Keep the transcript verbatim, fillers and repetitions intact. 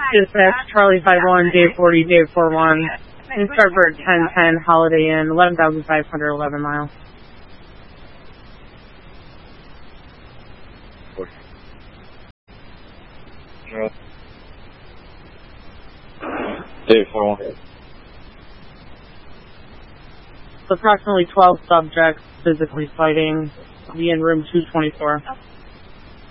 Dispatch, Charlie five one, Dave forty, Dave four one, and Starbird ten ten, Holiday Inn, eleven thousand five hundred eleven miles. Dave four one. Approximately twelve subjects physically fighting. Be in room two twenty-four.